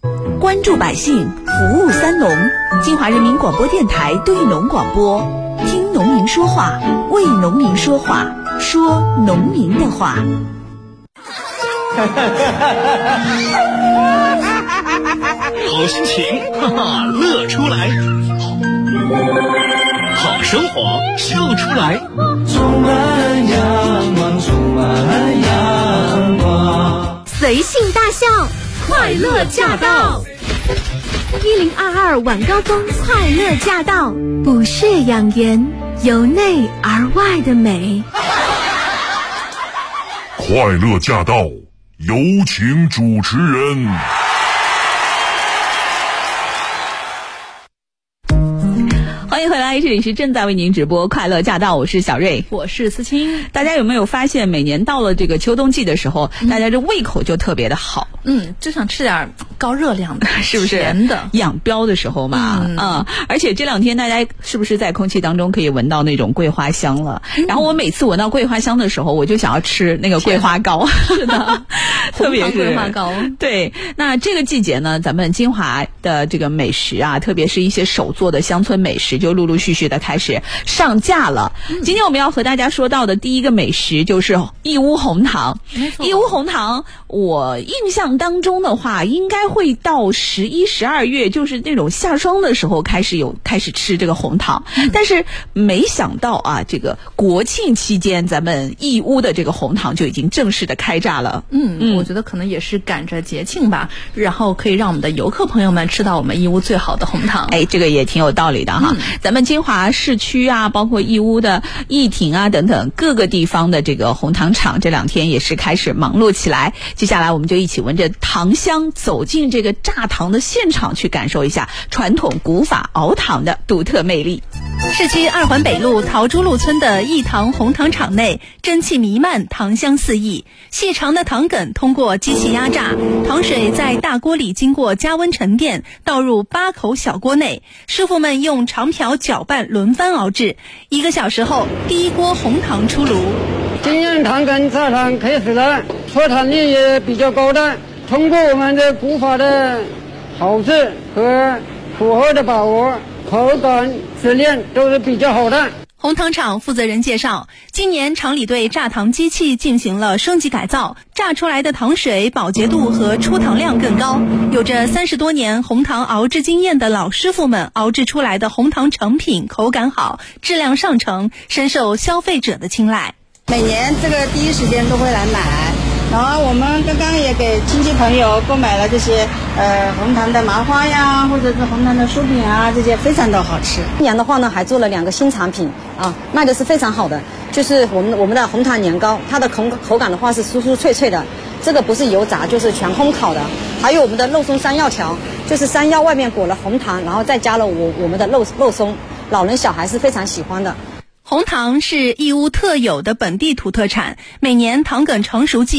关注百姓，服务三农。金华人民广播电台对农广播，听农民说话，为农民说话，说农民的话。 好心情，乐出来；好生活，笑出来。 充满阳光，充满阳光。 随性大笑，快乐驾到！1022晚高峰快乐驾到，补血养颜，由内而外的美。 快乐驾到，有请主持人。 欢迎回来，这里是正在为您直播快乐驾到，我是小瑞， 我是思清。 大家有没有发现，每年到了这个秋冬季的时候，大家这胃口就特别的好， 就想吃点高热量的， 是不是？ 甜的， 养膘的时候嘛，而且这两天大家是不是在空气当中可以闻到那种桂花香了？然后我每次闻到桂花香的时候，我就想要吃那个桂花糕， 是的， 特别是桂花糕。对， 那这个季节呢，咱们金华的这个美食啊，特别是一些手做的乡村美食，就陆陆续续的开始上架了。今天我们要和大家说到的第一个美食就是义乌红糖。义乌红糖，我印象当中的话，应该会到11、12月，就是那种下霜的时候开始吃这个红糖。但是没想到啊，这个国庆期间，咱们义乌的这个红糖就已经正式的开炸了。 我觉得可能也是赶着节庆吧，然后可以让我们的游客朋友们吃到我们义乌最好的红糖。 这个也挺有道理的哈。咱们金华市区啊，包括义乌的义亭啊等等各个地方的这个红糖厂，这两天也是开始忙碌起来。接下来我们就一起闻着糖香，走进这个榨糖的现场，去感受一下传统古法熬糖的独特魅力。 市区2环北路陶朱路村的义堂红糖厂内，蒸汽弥漫，糖香四溢。细长的糖梗通过机器压榨，糖水在大锅里经过加温沉淀，倒入8口小锅内。师傅们用长瓢搅拌轮番熬制，1个小时后，第一锅红糖出炉。 今年糖梗榨糖开始了，出糖率也比较高的。通过我们的古法的好制和火候的把握，口感质量都是比较好的。 红糖厂负责人介绍，今年厂里对榨糖机器进行了升级改造，榨出来的糖水保洁度和出糖量更高。有着30多年红糖熬制经验的老师傅们熬制出来的红糖成品口感好，质量上乘，深受消费者的青睐。 每年这个第一时间都会来买，然后我们刚刚也给亲戚朋友购买了这些红糖的麻花呀，或者是红糖的酥饼啊，这些非常的好吃。今年的话呢，还做了2个新产品啊，卖的是非常好的，就是我们的红糖年糕，它的口感的话是酥酥脆脆的，这个不是油炸就是全烘烤的。还有我们的肉松山药条，就是山药外面裹了红糖，然后再加了我们的肉松，老人小孩是非常喜欢的。 红糖是义乌特有的本地土特产，每年糖梗成熟季